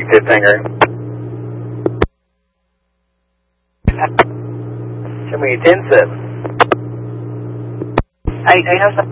Good, Tango. Show me your 10-7. I have some